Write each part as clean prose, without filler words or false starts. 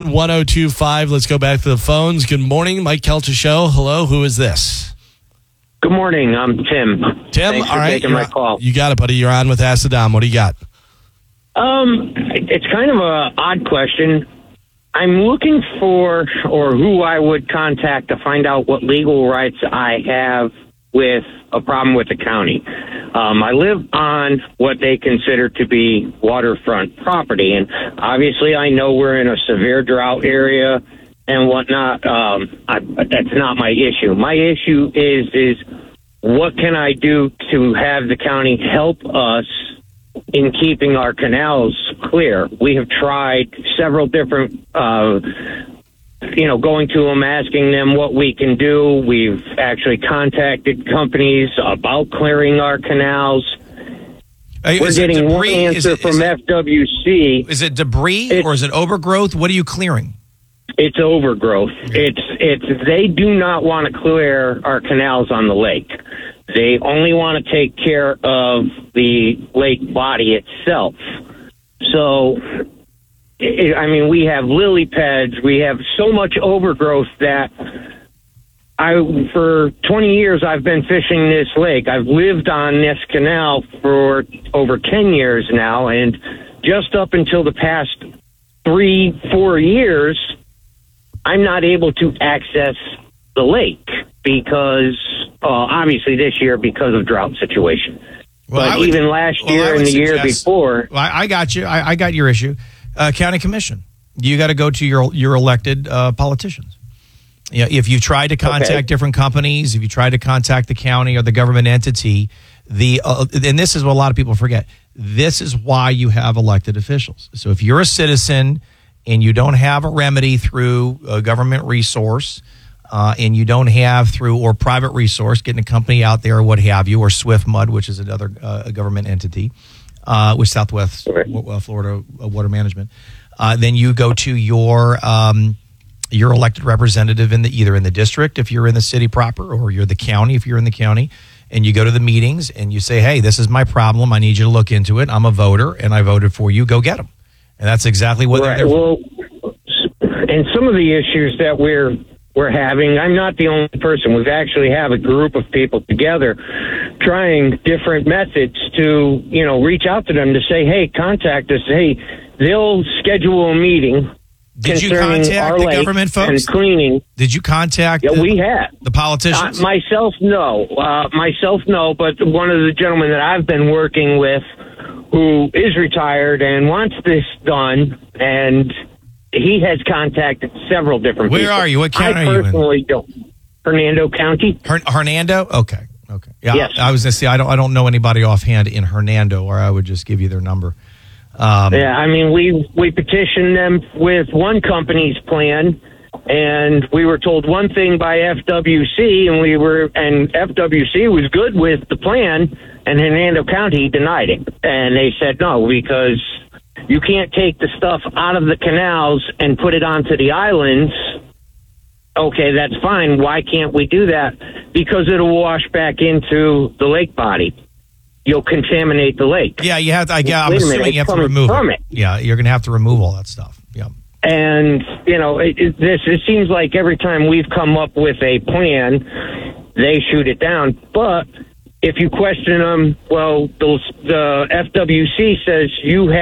888-1025. Let's go back to the phones. Good morning, Mike Kelter Show. Hello, who is this? Good morning. I'm Tim. Tim, thanks all for right. taking my call. You got it, buddy. You're on with Ask the Dom. What do you got? It's kind of a odd question. I'm looking for, or who I would contact to find out what legal rights I have with a problem with the county. I live on what they consider to be waterfront property, and obviously I know we're in a severe drought area and whatnot. That's not my issue. My issue is what can I do to have the county help us in keeping our canals clear? We have tried several different, going to them, asking them what we can do. We've actually contacted companies about clearing our canals. We're getting one answer from FWC. Is it debris or is it overgrowth? What are you clearing? It's overgrowth. It's they do not want to clear our canals on the lake. They only want to take care of the lake body itself. So, we have lily pads. We have so much overgrowth that for 20 years I've been fishing this lake. I've lived on this canal for over 10 years now, and just up until the past 3-4 years, I'm not able to access the lake because, obviously this year because of drought situation. Well, but even last year and the year before. Well, I got you. I got your issue. County Commission. You got to go to your elected politicians. Yeah, if you've tried to contact different companies, if you tried to contact the county or the government entity, and this is what a lot of people forget. This is why you have elected officials. So if you're a citizen and you don't have a remedy through a government resource, and you don't have through or private resource, getting a company out there or what have you, or Swift Mud, which is another government entity, with Southwest Florida Water Management, then you go to your elected representative either in the district if you're in the city proper, or you're the county if you're in the county, and you go to the meetings and you say, hey, this is my problem. I need you to look into it. I'm a voter and I voted for you. Go get them. And that's exactly what they're there for. Well, and some of the issues that we're having, I'm not the only person. We've actually have a group of people together trying different methods to, reach out to them to say, hey, contact us. Hey, they'll schedule a meeting. Did you contact the government folks? And cleaning. Did you contact we have. The politicians? Myself, no. But one of the gentlemen that I've been working with who is retired and wants this done, and he has contacted several different people. Where are you? What county are you in? I personally don't. Hernando County. Hernando? Okay. Yeah, yes. I was going to say, I don't know anybody offhand in Hernando, or I would just give you their number. We petitioned them with one company's plan, and we were told one thing by FWC, and FWC was good with the plan, and Hernando County denied it. And they said no, because you can't take the stuff out of the canals and put it onto the islands. Okay, that's fine. Why can't we do that? Because it'll wash back into the lake body. You'll contaminate the lake. Yeah, you have to. I'm assuming you have to remove it. Yeah, you're going to have to remove all that stuff. Yeah. And, it seems like every time we've come up with a plan, they shoot it down. But if you question them, well, the FWC says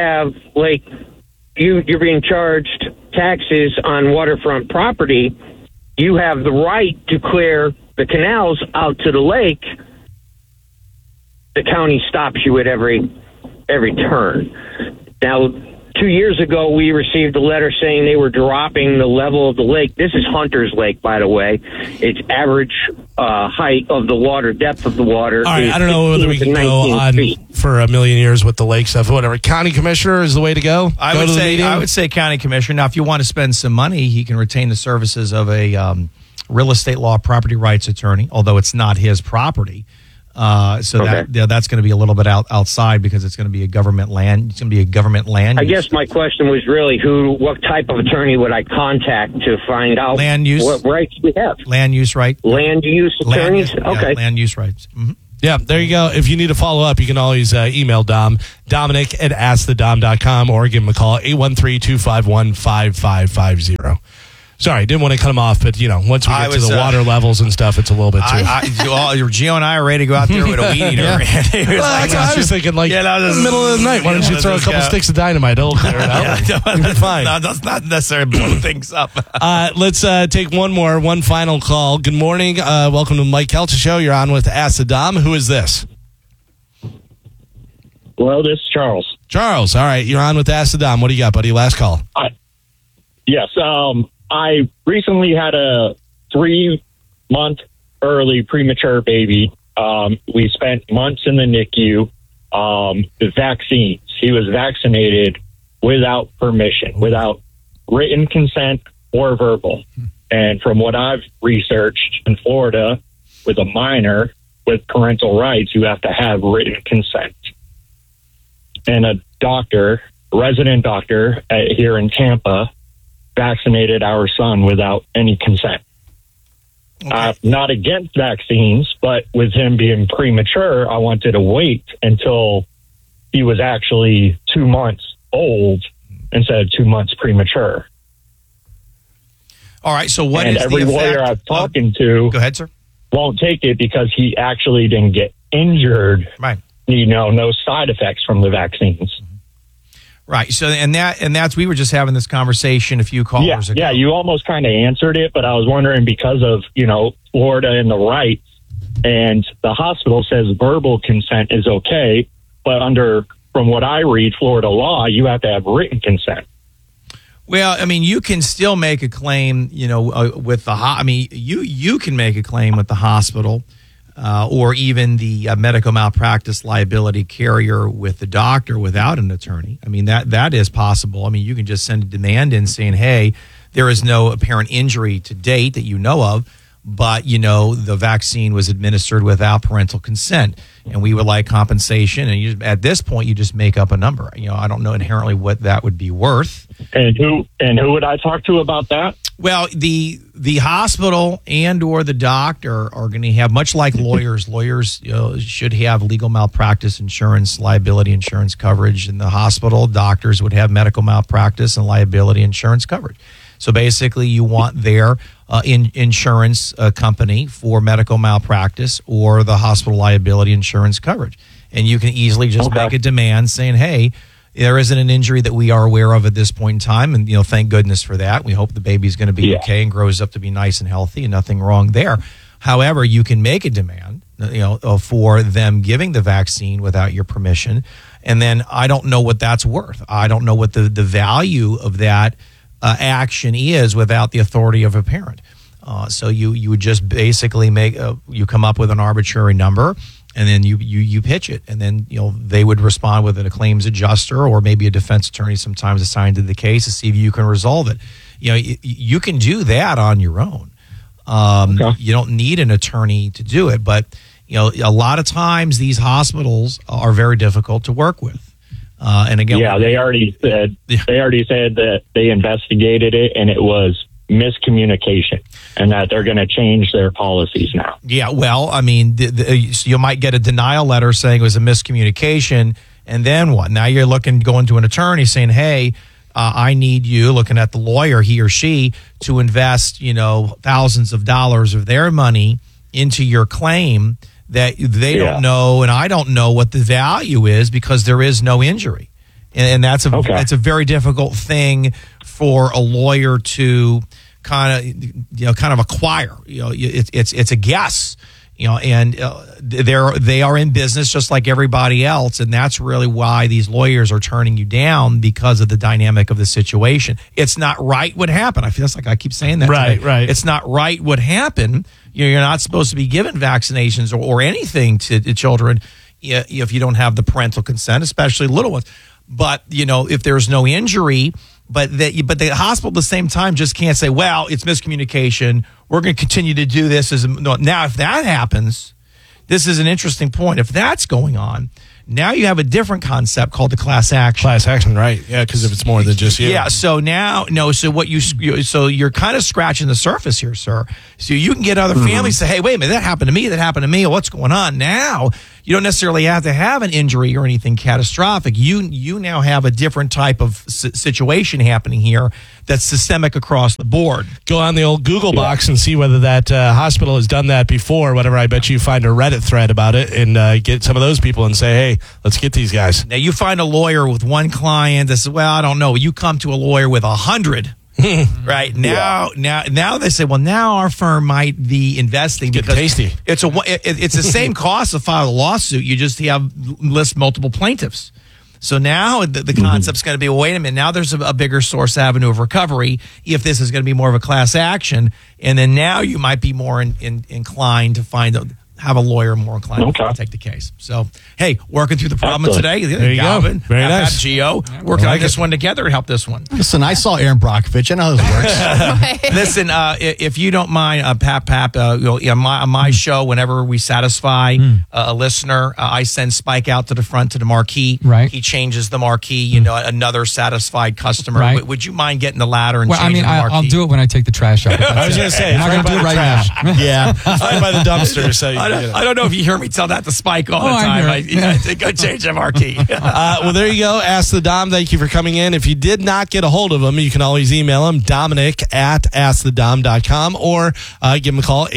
you're being charged taxes on waterfront property. You have the right to clear the canals out to the lake. The county stops you at every turn. Now, 2 years ago, we received a letter saying they were dropping the level of the lake. This is Hunter's Lake, by the way. Its average height of the water, depth of the water. All right, I don't know whether we can go on for a million years with the lake stuff, whatever. County commissioner is the way to go. I would say county commissioner. Now, if you want to spend some money, he can retain the services of a real estate law property rights attorney, although it's not his property. That's going to be a little bit outside because it's going to be a government land. It's going to be a government land. I guess my question was really what type of attorney would I contact to find out land use, what rights we have? Land use right. Land use attorneys? Okay. Land use rights. Mm-hmm. Yeah, there you go. If you need to follow up, you can always email Dom, Dominic@askthedom.com, or give him a call, 813-251-5550. Sorry, didn't want to cut him off, but, once we get to the water levels and stuff, it's a little bit too... Gio and I are ready to go out there with a weed eater. Well, that's what I was thinking, in the middle of the night, why don't you throw a couple sticks of dynamite? It'll clear it out. That's fine. No, that's not necessarily blow things up. Let's take one final call. Good morning. Welcome to the Mike Kelcha Show. You're on with Ask the Dom. Who is this? Well, this is Charles. Charles, all right. You're on with Ask the Dom. What do you got, buddy? Last call. Yes. I recently had a 3-month early premature baby. We spent months in the NICU. The vaccines. He was vaccinated without permission, without written consent or verbal. And from what I've researched in Florida, with a minor with parental rights, you have to have written consent. And a resident doctor here in Tampa, vaccinated our son without any consent. Okay. Not against vaccines, but with him being premature, I wanted to wait until he was actually 2 months old instead of 2 months premature. All right, so what is every the effect? lawyer I've talked to go ahead, sir. Won't take it because he actually didn't get injured. Right. No side effects from the vaccines. Right. So, and that's, we were just having this conversation a few callers ago. Yeah, you almost kind of answered it, but I was wondering because of, Florida and the rights, and the hospital says verbal consent is okay, but from what I read, Florida law, you have to have written consent. Well, I mean, you can still make a claim, with the, you can make a claim with the hospital, or even the medical malpractice liability carrier with the doctor without an attorney. I mean, that is possible. I mean, you can just send a demand in saying, hey, there is no apparent injury to date that you know of, but, the vaccine was administered without parental consent, and we would like compensation. And at this point, you just make up a number. I don't know inherently what that would be worth. And who would I talk to about that? Well, the hospital and or the doctor are going to have, much like lawyers. Lawyers should have legal malpractice insurance, liability insurance coverage. In the hospital, doctors would have medical malpractice and liability insurance coverage. So basically, you want their insurance company for medical malpractice or the hospital liability insurance coverage. And you can easily just make a demand saying, hey, there isn't an injury that we are aware of at this point in time. And, thank goodness for that. We hope the baby's going to be okay and grows up to be nice and healthy and nothing wrong there. However, you can make a demand, for them giving the vaccine without your permission. And then I don't know what that's worth. I don't know what the value of that action is without the authority of a parent. So you would just basically you come up with an arbitrary number, and then you pitch it, and then they would respond with a claims adjuster or maybe a defense attorney sometimes assigned to the case to see if you can resolve it. You can do that on your own. You don't need an attorney to do it, but a lot of times these hospitals are very difficult to work with. And again, they already said that they investigated it and it was miscommunication, and that they're going to change their policies now. Yeah, well, I mean, you might get a denial letter saying it was a miscommunication, and then what? Now you're going to an attorney saying, hey, I need you, looking at the lawyer, he or she, to invest, thousands of dollars of their money into your claim that they don't know, and I don't know what the value is because there is no injury. And that's it's a very difficult thing for a lawyer to kind of acquire. It's a guess. And they are in business just like everybody else, and that's really why these lawyers are turning you down, because of the dynamic of the situation. It's not right what happened. I feel like I keep saying that. Right. It's not right what happened. You're not supposed to be giving vaccinations or anything to children if you don't have the parental consent, especially little ones. But if there's no injury, but the hospital at the same time just can't say, well, it's miscommunication, we're going to continue to do this. Now, if that happens, this is an interesting point. If that's going on, Now you have a different concept called the class action. Class action, right? Yeah, because if it's more than just you. Yeah. So now, so what so you're kind of scratching the surface here, sir. So you can get other families say, hey, wait a minute, that happened to me. That happened to me. What's going on now? You don't necessarily have to have an injury or anything catastrophic. You now have a different type of situation happening here that's systemic across the board. Go on the old Google box and see whether that hospital has done that before. Whatever, I bet you find a Reddit thread about it and get some of those people and say, hey, let's get these guys. Now you find a lawyer with one client that says, well, I don't know. You come to a lawyer with 100. Right now they say, well, now our firm might be investing because tasty. It's the same cost to file a lawsuit. You just list multiple plaintiffs. So now the concept's going to be, well, wait a minute, now there's a bigger source avenue of recovery if this is going to be more of a class action. And then now you might be more inclined to have a lawyer more inclined to take the case. So, hey, working through the problem today. There you Galvin, go. Very nice. Gio, working on this one together to help this one. Listen, I saw Aaron Brockovich. I know how this works. Listen, if you don't mind, Pap, on my show, whenever we satisfy a listener, I send Spike out to the front to the marquee. Right. He changes the marquee, another satisfied customer. Right. Would you mind getting the ladder and Well, I changing mean, the marquee? I'll do it when I take the trash out. I was going to say, I'm not going to do it right now. Yeah. Right by the dumpster. So I don't know if you hear me tell that to Spike all the I time. hear it. Go change the marquee. well, there you go. Ask the Dom. Thank you for coming in. If you did not get a hold of him, you can always email him, Dominic@AskTheDom.com, or give him a call,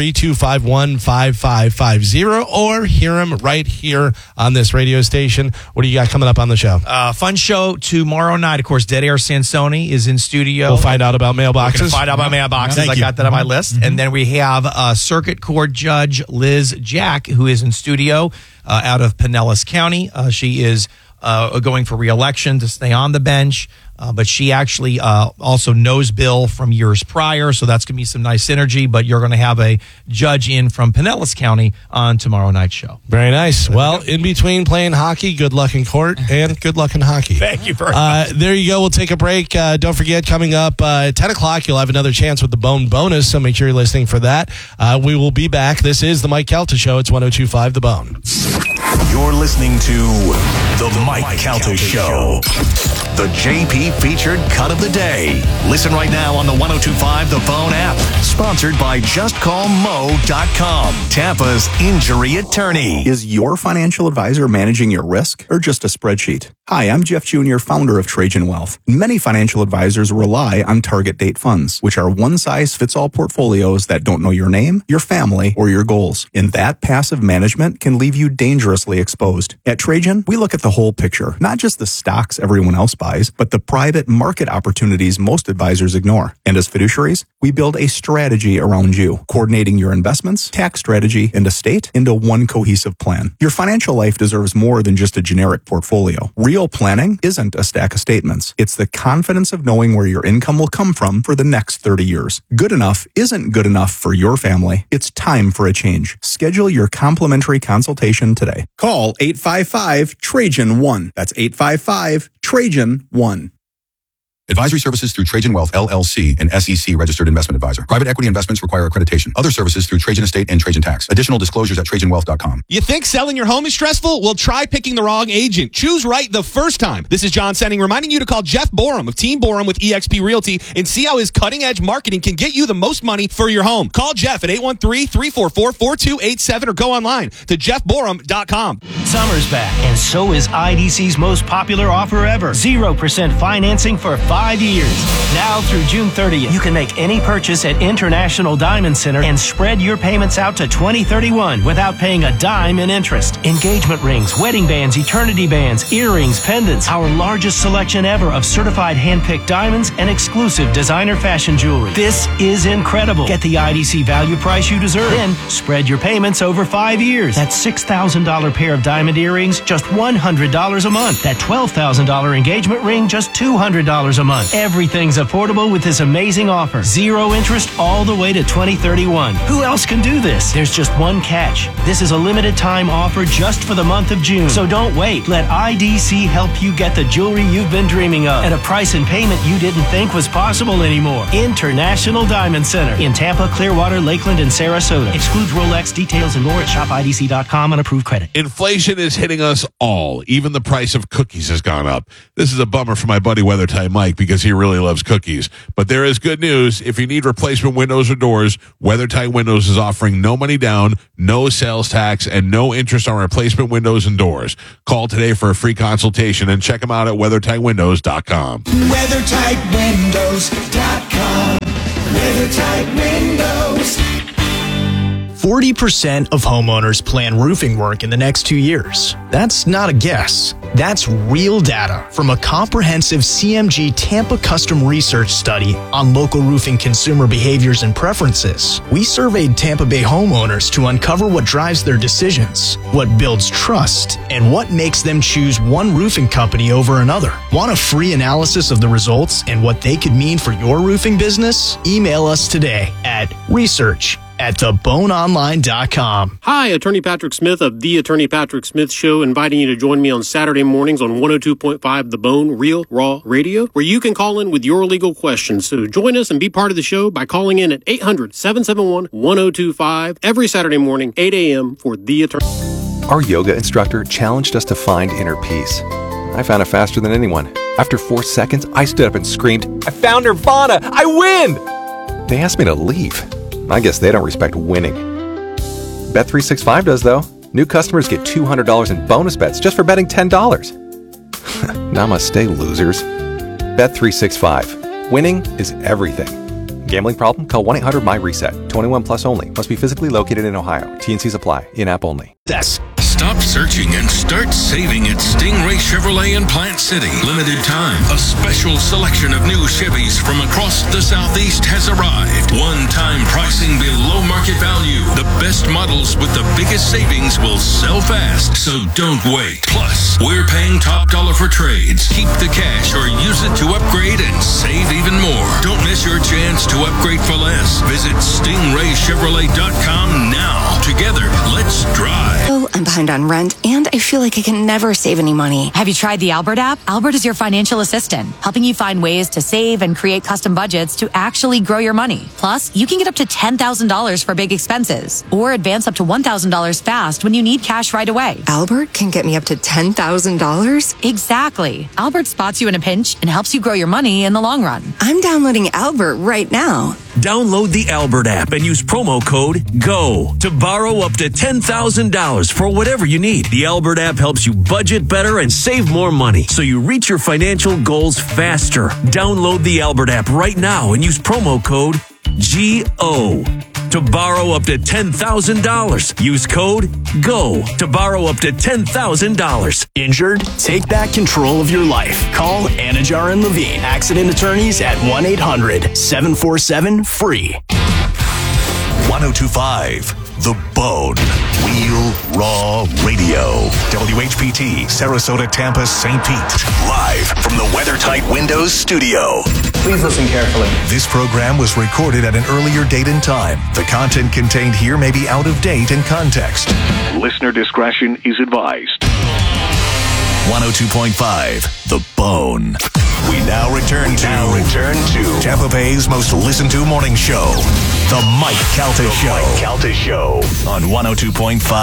813-251-5550, or hear him right here on this radio station. What do you got coming up on the show? Fun show tomorrow night. Of course, Dead Air Sansoni is in studio. We'll find out about We're mailboxes. going to find out about mailboxes. Thank I you. got that on my list. And then we have Circuit Court Judge Liz Jack, who is in studio out of Pinellas County. She is going for re-election to stay on the bench. But she actually also knows Bill from years prior, so that's going to be some nice synergy. But you're going to have a judge in from Pinellas County on tomorrow night's show. Very nice. Well, in between playing hockey, good luck in court and good luck in hockey. Thank you very much. There you go. We'll take a break. Don't forget, coming up at 10 o'clock, you'll have another chance with the Bone Bonus, so make sure you're listening for that. We will be back. This is the Mike Calta Show. It's 102.5 The Bone. You're listening to The Mike Calta Show. The JP featured cut of the day. Listen right now on the 102.5 The Bone app. Sponsored by JustCallMo.com, Tampa's injury attorney. Is your financial advisor managing your risk or just a spreadsheet? Hi, I'm Jeff Jr., founder of Trajan Wealth. Many financial advisors rely on target date funds, which are one-size-fits-all portfolios that don't know your name, your family, or your goals. And that passive management can leave you dangerously exposed. At Trajan, we look at the whole picture, not just the stocks everyone else buys, but the private market opportunities most advisors ignore. And as fiduciaries, we build a strategy around you, coordinating your investments, tax strategy, and estate into one cohesive plan. Your financial life deserves more than just a generic portfolio. Real planning isn't a stack of statements. It's the confidence of knowing where your income will come from for the next 30 years. Good enough isn't good enough for your family. It's time for a change. Schedule your complimentary consultation today. Call 855-TRAJAN-1. That's 855-TRAJAN-1. Advisory services through Trajan Wealth, LLC, an SEC registered investment advisor. Private equity investments require accreditation. Other services through Trajan Estate and Trajan Tax. Additional disclosures at TrajanWealth.com. You think selling your home is stressful? Well, try picking the wrong agent. Choose right the first time. This is John Senning reminding you to call Jeff Borum of Team Borum with eXp Realty and see how his cutting-edge marketing can get you the most money for your home. Call Jeff at 813-344-4287 or go online to jeffborum.com. Summer's back, and so is IDC's most popular offer ever. 0% financing for 5 years. Now through June 30th, you can make any purchase at International Diamond Center and spread your payments out to 2031 without paying a dime in interest. Engagement rings, wedding bands, eternity bands, earrings, pendants, our largest selection ever of certified hand-picked diamonds and exclusive designer fashion jewelry. This is incredible. Get the IDC value price you deserve. Then spread your payments over 5 years. That $6,000 pair of diamond earrings, just $100 a month. That $12,000 engagement ring, just $200 a month. month. Everything's affordable with this amazing offer. 0 interest all the way to 2031. Who else can do this? There's just one catch. This is a limited time offer just for the month of June. So don't wait. Let IDC help you get the jewelry you've been dreaming of at a price and payment you didn't think was possible anymore. International Diamond Center in Tampa, Clearwater, Lakeland, and Sarasota. Excludes Rolex. Details and more at shopadc.com on approved credit. Inflation is hitting us all. Even the price of cookies has gone up. This is a bummer for my buddy WeatherTight Mike because he really loves cookies. But there is good news. If you need replacement windows or doors, WeatherTight Windows is offering no money down, no sales tax, and no interest on replacement windows and doors. Call today for a free consultation and check them out at WeatherTightWindows.com. WeatherTightWindows.com. WeatherTight Windows. 40% of homeowners plan roofing work in the next 2 years. That's not a guess. That's real data from a comprehensive CMG Tampa custom research study on local roofing consumer behaviors and preferences. We surveyed Tampa Bay homeowners to uncover what drives their decisions, what builds trust, and what makes them choose one roofing company over another. Want a free analysis of the results and what they could mean for your roofing business? Email us today at research@theboneonline.com. Hi, Attorney Patrick Smith of The Attorney Patrick Smith Show, inviting you to join me on Saturday mornings on 102.5 The Bone Real Raw Radio, where you can call in with your legal questions. So join us and be part of the show by calling in at 800-771-1025 every Saturday morning, 8 a.m. for The Attorney. Our yoga instructor challenged us to find inner peace. I found it faster than anyone. After 4 seconds, I stood up and screamed, "I found Nirvana! I win!" They asked me to leave. I guess they don't respect winning. Bet365 does, though. New customers get $200 in bonus bets just for betting $10. Namaste, losers. Bet365. Winning is everything. Gambling problem? Call 1-800-MY-RESET. 21 plus only. Must be physically located in Ohio. T&Cs apply. In-app only. Stop searching and start saving at Stingray Chevrolet in Plant City. Limited time. A special selection of new Chevys from across the Southeast has arrived. One-time pricing below market value. The best models with the biggest savings will sell fast, so don't wait. Plus, we're paying top dollar for trades. Keep the cash or use it to upgrade and save even more. Don't miss your chance to upgrade for less. Visit StingrayChevrolet.com now. Together, let's drive. Oh, I'm behind on rent, and I feel like I can never save any money. Have you tried the Albert app? Albert is your financial assistant, helping you find ways to save and create custom budgets to actually grow your money. Plus, you can get up to $10,000 for big expenses, or advance up to $1,000 fast when you need cash right away. Albert can get me up to $10,000? Exactly. Albert spots you in a pinch and helps you grow your money in the long run. I'm downloading Albert right now. Download the Albert app and use promo code GO to borrow up to $10,000 for whatever you need. The Albert app helps you budget better and save more money so you reach your financial goals faster. Download the Albert app right now and use promo code GO to borrow up to $10,000. Use code GO to borrow up to $10,000. Injured? Take back control of your life. Call Anajar and Levine, accident attorneys at 1-800-747-FREE. 1025 The Bone. Real Raw Radio. WHPT, Sarasota, Tampa, St. Pete. Live from the WeatherTight Windows studio. Please listen carefully. This program was recorded at an earlier date and time. The content contained here may be out of date in context. Listener discretion is advised. 102.5 The Bone. We now return to Tampa Bay's most listened to morning show, The Mike Calta Show. On 102.5